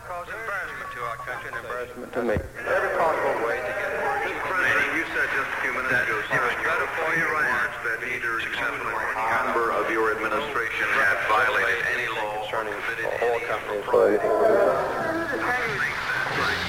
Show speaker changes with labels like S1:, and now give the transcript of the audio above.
S1: cause embarrassment to our country and embarrassment to me. Every possible way to get
S2: Mr. President, you said just a few minutes ago that neither you nor any member of your administration had violated any law
S1: concerning all company employees.